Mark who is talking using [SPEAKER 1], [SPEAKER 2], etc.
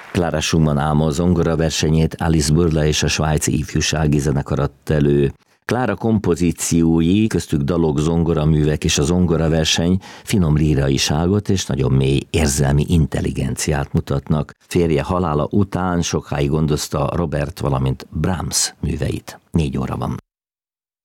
[SPEAKER 1] Clara Schumann álma zongora versenyét Alice Burla és a svájci ifjúsági zenekar adta elő. Clara kompozíciói, köztük dalok, zongoraművek és a zongoraverseny finom líraiságot és nagyon mély érzelmi intelligenciát mutatnak. Férje halála után sokáig gondozta Robert, valamint Brahms műveit. 4 óra van.